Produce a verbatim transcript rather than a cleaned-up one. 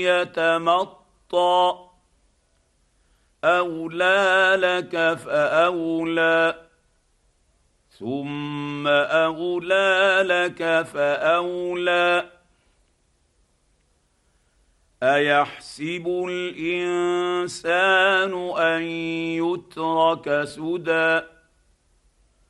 يتمطى أولى لك فأولى ثم أولى لك فأولى أيحسب الإنسان أن يترك سدى